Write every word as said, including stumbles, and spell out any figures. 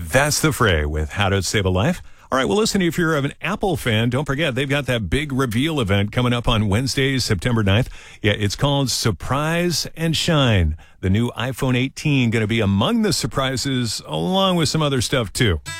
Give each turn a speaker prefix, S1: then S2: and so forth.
S1: That's the Fray with How to Save a Life. All right, well, listen, if you're an Apple fan, don't forget, they've got that big reveal event coming up on Wednesday, September ninth. Yeah, it's called Surprise and Shine. The new iPhone eighteen going to be among the surprises, along with some other stuff, too.